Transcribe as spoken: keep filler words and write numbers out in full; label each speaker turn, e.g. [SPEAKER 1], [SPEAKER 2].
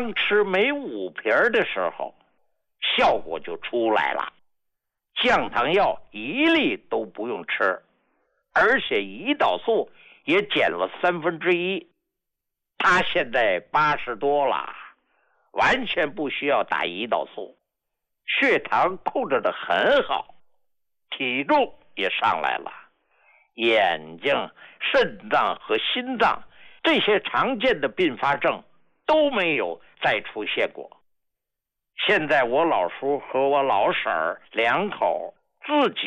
[SPEAKER 1] 刚吃没五瓶的时候，效果就出来了。降糖药一粒都不用吃，而且胰岛素也减了三分之一。他现在八十多了，完全不需要打胰岛素，血糖控制得很好，体重也上来了，眼睛、肾脏和心脏这些常见的并发症都没有再出现过。现在我老叔和我老婶儿两口自己